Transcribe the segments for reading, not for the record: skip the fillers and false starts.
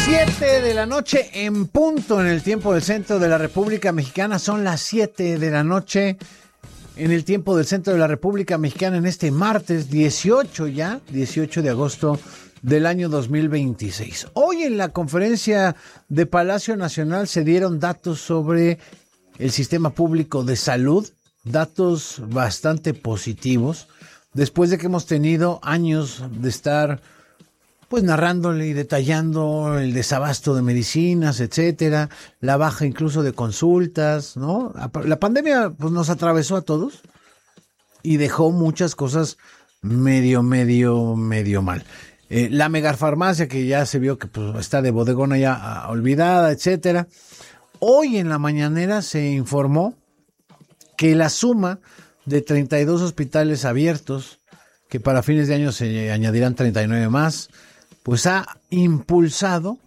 7 de la noche en punto en el tiempo del centro de la República Mexicana. Son las 7 de la noche en el tiempo del centro de la República Mexicana en este martes 18 de agosto del año 2026. Hoy en la conferencia de Palacio Nacional se dieron datos sobre el sistema público de salud, datos bastante positivos, después de que hemos tenido años de estar pues narrándole y detallando el desabasto de medicinas, etcétera, la baja incluso de consultas, ¿no? La pandemia pues nos atravesó a todos y dejó muchas cosas medio mal. La megafarmacia que ya se vio que pues está de bodegona ya olvidada, etcétera. Hoy en la mañanera se informó que la suma de 32 hospitales abiertos, que para fines de año se añadirán 39 más, pues ha impulsado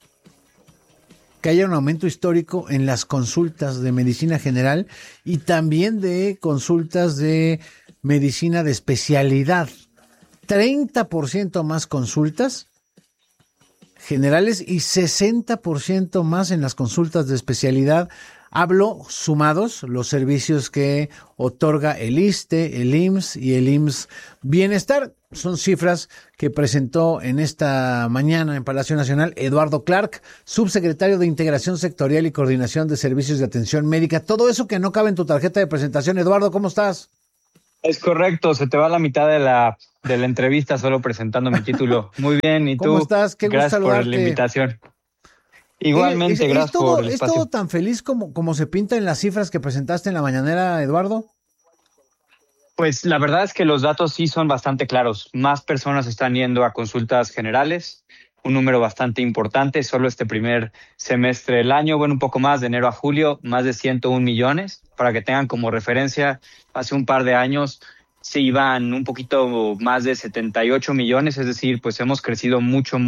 que haya un aumento histórico en las consultas de medicina general y también de consultas de medicina de especialidad. 30% más consultas generales y 60% más en las consultas de especialidad. Hablo sumados los servicios que otorga el ISSSTE, el IMSS y el IMSS Bienestar. Son cifras que presentó en esta mañana en Palacio Nacional Eduardo Clark, subsecretario de Integración Sectorial y Coordinación de Servicios de Atención Médica. Todo eso que no cabe en tu tarjeta de presentación. Eduardo, ¿cómo estás? Es correcto, se te va la mitad de la entrevista solo presentando mi título. Muy bien, ¿y tú? ¿Cómo estás? Qué gusto gracias saludarte. Por la invitación. Igualmente, gracias por el espacio. ¿Es todo tan feliz como se pinta en las cifras que presentaste en la mañanera, Eduardo? Pues la verdad es que los datos sí son bastante claros. Más personas están yendo a consultas generales, un número bastante importante. Solo este primer semestre del año, bueno, un poco más, de enero a julio, más de 101 millones. Para que tengan como referencia, hace un par de años se iban un poquito más de 78 millones, es decir, pues hemos crecido mucho.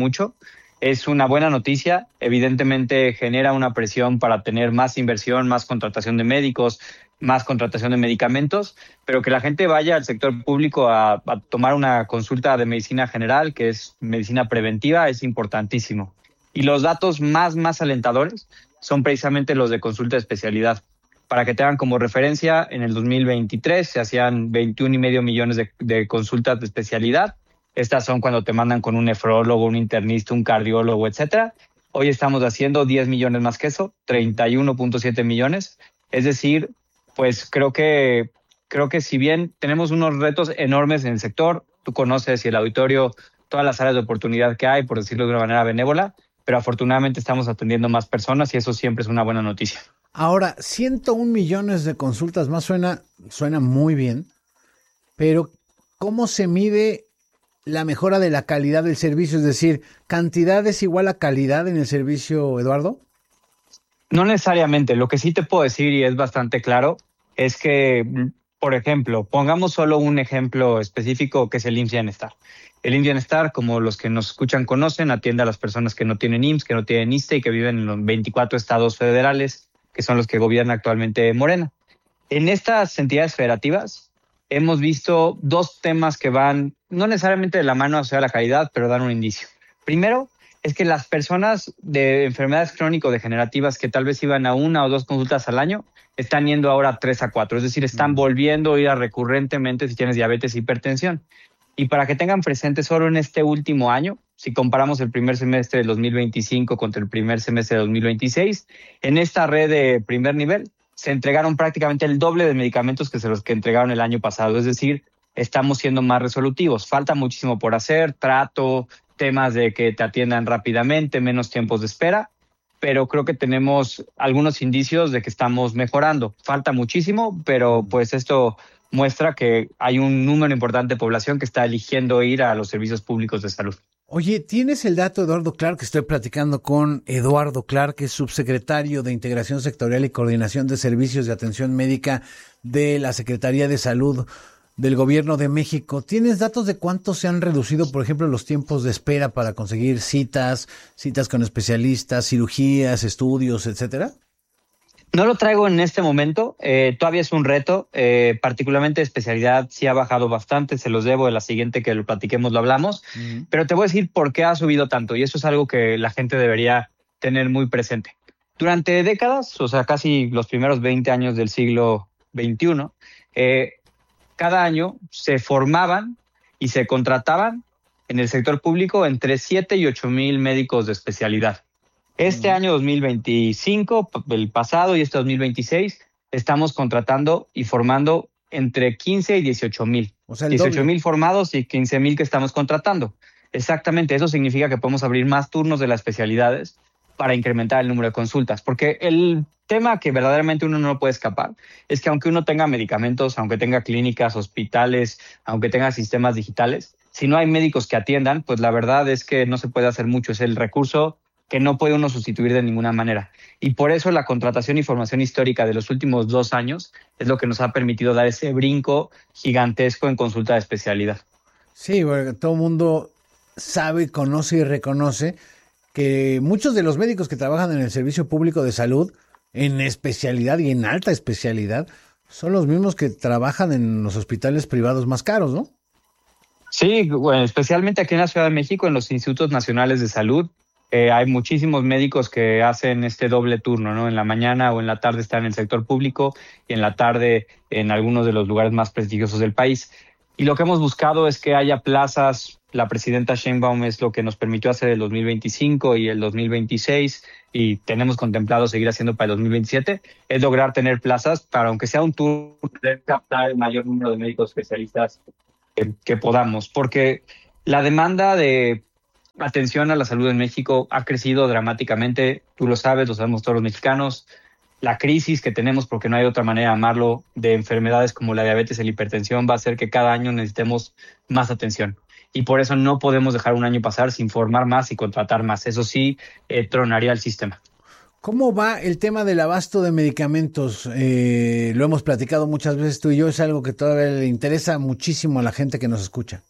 Es una buena noticia, evidentemente genera una presión para tener más inversión, más contratación de médicos, más contratación de medicamentos, pero que la gente vaya al sector público a tomar una consulta de medicina general, que es medicina preventiva, es importantísimo. Y los datos más alentadores son precisamente los de consulta de especialidad. Para que tengan como referencia, en el 2023 se hacían 21,5 millones de consultas de especialidad. Estas son cuando te mandan con un nefrólogo, un internista, un cardiólogo, etcétera. Hoy estamos haciendo 10 millones más que eso, 31.7 millones. Es decir, pues creo que si bien tenemos unos retos enormes en el sector, tú conoces y el auditorio todas las áreas de oportunidad que hay, por decirlo de una manera benévola, pero afortunadamente estamos atendiendo más personas y eso siempre es una buena noticia. Ahora, 101 millones de consultas más suena muy bien, pero ¿cómo se mide la mejora de la calidad del servicio? Es decir, ¿cantidad es igual a calidad en el servicio, Eduardo? No necesariamente. Lo que sí te puedo decir, y es bastante claro, es que, por ejemplo, pongamos solo un ejemplo específico que es el IMSS Bienestar. El IMSS Bienestar, como los que nos escuchan conocen, atiende a las personas que no tienen IMSS, que no tienen ISSSTE y que viven en los 24 estados federales, que son los que gobierna actualmente Morena. En estas entidades federativas hemos visto dos temas que van no necesariamente de la mano hacia la calidad, pero dan un indicio. Primero, es que las personas de enfermedades crónico-degenerativas que tal vez iban a 1 o 2 consultas al año, están yendo ahora a 3 a 4. Es decir, están volviendo a ir recurrentemente si tienes diabetes e hipertensión. Y para que tengan presente, solo en este último año, si comparamos el primer semestre del 2025 contra el primer semestre de 2026, en esta red de primer nivel se entregaron prácticamente el doble de medicamentos que los que entregaron el año pasado. Es decir, estamos siendo más resolutivos. Falta muchísimo por hacer, trato, temas de que te atiendan rápidamente, menos tiempos de espera, pero creo que tenemos algunos indicios de que estamos mejorando. Falta muchísimo, pero pues esto muestra que hay un número importante de población que está eligiendo ir a los servicios públicos de salud. Oye, ¿tienes el dato, Eduardo Clark? Estoy platicando con Eduardo Clark, que es subsecretario de Integración Sectorial y Coordinación de Servicios de Atención Médica de la Secretaría de Salud del Gobierno de México. ¿Tienes datos de cuánto se han reducido, por ejemplo, los tiempos de espera para conseguir citas con especialistas, cirugías, estudios, etcétera? No lo traigo en este momento, todavía es un reto, particularmente de especialidad sí ha bajado bastante, se los debo, de la siguiente que lo platiquemos lo hablamos, pero te voy a decir por qué ha subido tanto y eso es algo que la gente debería tener muy presente. Durante décadas, o sea, casi los primeros 20 años del siglo XXI, cada año se formaban y se contrataban en el sector público entre 7 y 8 mil médicos de especialidad. Este año 2025, el pasado y este 2026, estamos contratando y formando entre 15 y 18 mil. O sea, el 18 doble. mil formados y 15 mil que estamos contratando. Exactamente, eso significa que podemos abrir más turnos de las especialidades para incrementar el número de consultas. Porque el tema que verdaderamente uno no puede escapar es que aunque uno tenga medicamentos, aunque tenga clínicas, hospitales, aunque tenga sistemas digitales, si no hay médicos que atiendan, pues la verdad es que no se puede hacer mucho. Es el recurso que no puede uno sustituir de ninguna manera. Y por eso la contratación y formación histórica de los últimos 2 años es lo que nos ha permitido dar ese brinco gigantesco en consulta de especialidad. Sí, porque todo el mundo sabe, conoce y reconoce que muchos de los médicos que trabajan en el servicio público de salud, en especialidad y en alta especialidad, son los mismos que trabajan en los hospitales privados más caros, ¿no? Sí, bueno, especialmente aquí en la Ciudad de México, en los Institutos Nacionales de Salud, hay muchísimos médicos que hacen este doble turno, ¿no? En la mañana o en la tarde están en el sector público y en la tarde en algunos de los lugares más prestigiosos del país. Y lo que hemos buscado es que haya plazas. La presidenta Sheinbaum es lo que nos permitió hacer el 2025 y el 2026 y tenemos contemplado seguir haciendo para el 2027, es lograr tener plazas para, aunque sea un turno, poder captar el mayor número de médicos especialistas que podamos, porque la demanda de atención a la salud en México ha crecido dramáticamente, tú lo sabes, lo sabemos todos los mexicanos, la crisis que tenemos, porque no hay otra manera de llamarlo, de enfermedades como la diabetes y la hipertensión va a hacer que cada año necesitemos más atención. Y por eso no podemos dejar un año pasar sin formar más y contratar más. Eso sí, tronaría el sistema. ¿Cómo va el tema del abasto de medicamentos? Lo hemos platicado muchas veces tú y yo, es algo que todavía le interesa muchísimo a la gente que nos escucha.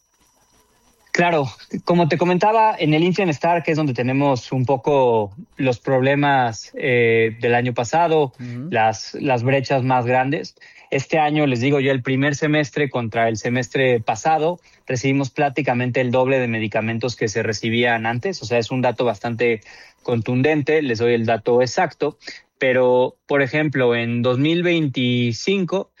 Claro, como te comentaba, en el IMSS Bienestar, que es donde tenemos un poco los problemas del año pasado, las brechas más grandes. Este año, les digo yo, el primer semestre contra el semestre pasado, recibimos prácticamente el doble de medicamentos que se recibían antes. O sea, es un dato bastante contundente, les doy el dato exacto. Pero, por ejemplo, en 2025...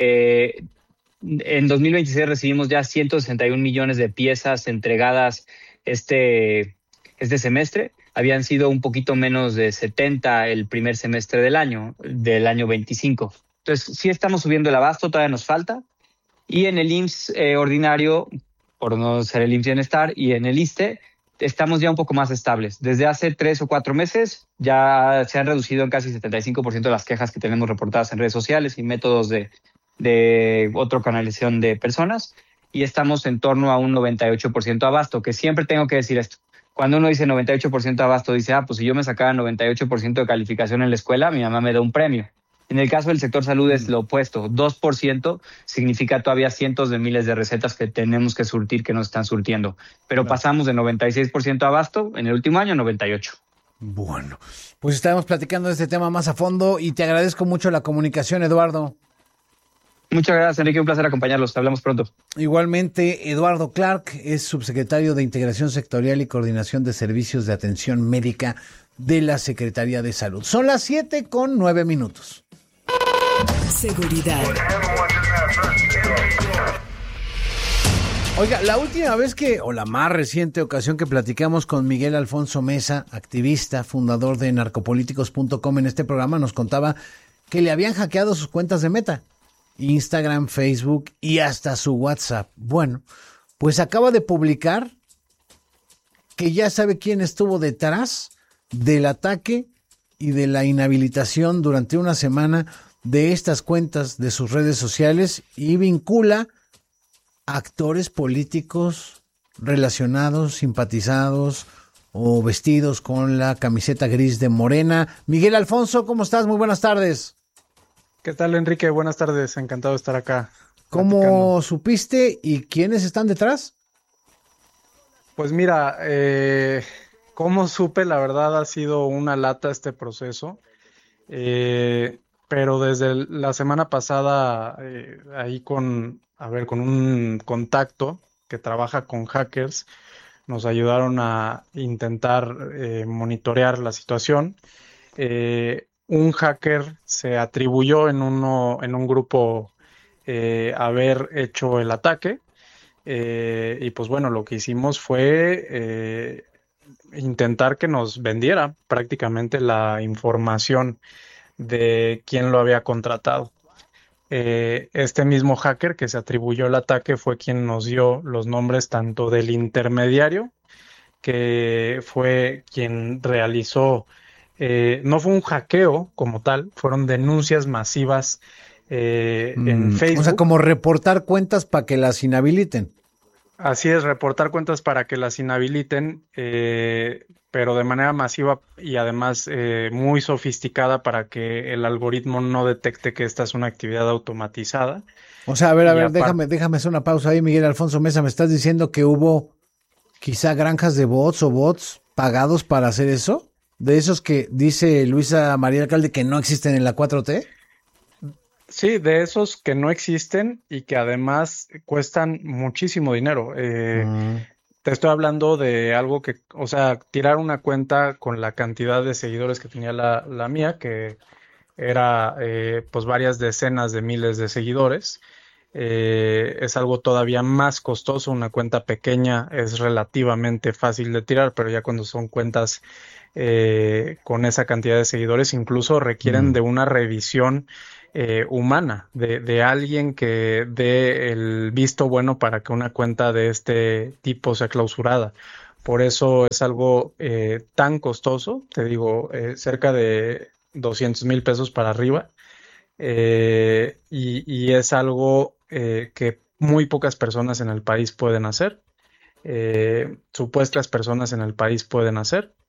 en 2026 recibimos ya 161 millones de piezas entregadas este semestre. Habían sido un poquito menos de 70 el primer semestre del año 25. Entonces, sí estamos subiendo el abasto, todavía nos falta. Y en el IMSS ordinario, por no ser el IMSS Bienestar, y en el ISSSTE, estamos ya un poco más estables. Desde hace 3 o 4 meses ya se han reducido en casi 75% las quejas que tenemos reportadas en redes sociales y métodos de otra canalización de personas, y estamos en torno a un 98% abasto, que siempre tengo que decir esto. Cuando uno dice 98% abasto, dice, pues si yo me sacaba 98% de calificación en la escuela, mi mamá me da un premio. En el caso del sector salud es lo opuesto. 2% significa todavía cientos de miles de recetas que tenemos que surtir, que nos están surtiendo. Pero pasamos de 96% abasto en el último año a 98%. Bueno, pues estaremos platicando de este tema más a fondo y te agradezco mucho la comunicación, Eduardo. Muchas gracias, Enrique. Un placer acompañarlos. Hablamos pronto. Igualmente, Eduardo Clark es subsecretario de Integración Sectorial y Coordinación de Servicios de Atención Médica de la Secretaría de Salud. Son las 7:09. Seguridad. Oiga, la última vez o la más reciente ocasión que platicamos con Miguel Alfonso Mesa, activista, fundador de narcopolíticos.com en este programa, nos contaba que le habían hackeado sus cuentas de Meta, Instagram, Facebook y hasta su WhatsApp. Bueno, pues acaba de publicar que ya sabe quién estuvo detrás del ataque y de la inhabilitación durante una semana de estas cuentas de sus redes sociales y vincula a actores políticos relacionados, simpatizados o vestidos con la camiseta gris de Morena. Miguel Alfonso, ¿cómo estás? Muy buenas tardes. ¿Qué tal, Enrique? Buenas tardes, encantado de estar acá. ¿Cómo platicando. supiste y quiénes están detrás? Pues mira, ¿cómo supe? La verdad ha sido una lata este proceso. Pero desde la semana pasada, ahí con un contacto que trabaja con hackers, nos ayudaron a intentar monitorear la situación. Un hacker se atribuyó en un grupo haber hecho el ataque. Y pues bueno, lo que hicimos fue intentar que nos vendiera prácticamente la información de quién lo había contratado. Este mismo hacker que se atribuyó el ataque fue quien nos dio los nombres tanto del intermediario, que fue quien realizó, no fue un hackeo como tal, fueron denuncias masivas en O sea, Facebook. como reportar cuentas para que las inhabiliten. Así es, reportar cuentas para que las inhabiliten, pero de manera masiva y además muy sofisticada para que el algoritmo no detecte que esta es una actividad automatizada. O sea, a Y ver, aparte, déjame hacer una pausa ahí, Miguel Alfonso Mesa. ¿Me estás diciendo que hubo quizá granjas de bots o bots pagados para hacer eso? ¿De esos que dice Luisa María Alcalde que no existen en la 4T? sí, de esos que no existen y que además cuestan muchísimo dinero. Mm, Te estoy hablando de algo que, o sea, tirar una cuenta con la cantidad de seguidores que tenía la mía, que era pues varias decenas de miles de seguidores. Es algo todavía más costoso. Una cuenta pequeña es relativamente fácil de tirar, pero ya cuando son cuentas con esa cantidad de seguidores, incluso requieren mm. de una revisión humana, de alguien que dé el visto bueno para que una cuenta de este tipo sea clausurada. Por eso es algo tan costoso, te digo, cerca de 200,000 pesos para arriba, y es algo que muy pocas personas en el país pueden hacer, supuestas personas en el país pueden hacer.